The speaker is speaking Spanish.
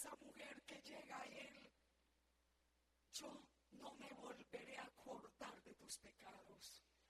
esa mujer que llega a él, yo no me volveré a acordar de tus pecados.